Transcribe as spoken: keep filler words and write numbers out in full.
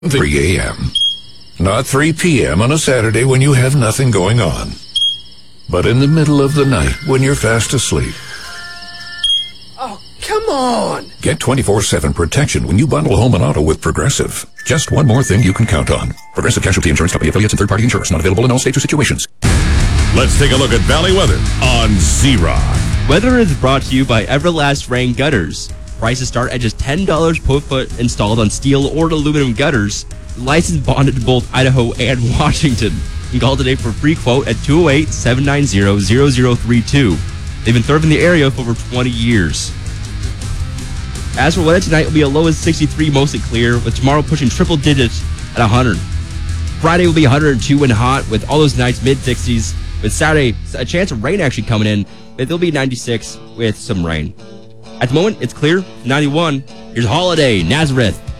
three a.m. Not three p.m. on a Saturday when you have nothing going on. But in the middle of the night when you're fast asleep. Oh, come on! Get twenty-four seven protection when you bundle home and auto with Progressive. Just one more thing you can count on. Progressive Casualty Insurance Company affiliates and third-party insurers. Not available in all states or situations. Let's take a look at Valley weather on Z-Rock. Weather is brought to you by Everlast Rain Gutters. Prices start at just ten dollars per foot installed on steel or aluminum gutters. Licensed bonded to both Idaho and Washington. You can call today for a free quote at two oh eight, seven nine zero, zero zero three two. They've been serving the area for over twenty years. As for weather tonight, it will be a low of sixty-three, mostly clear, with tomorrow pushing triple digits at one hundred. Friday will be one hundred two and hot, with all those nights mid-sixties. With Saturday, a chance of rain actually coming in, but it'll be ninety-six with some rain. At the moment, it's clear. ninety-one. Here's Holiday, Nazareth.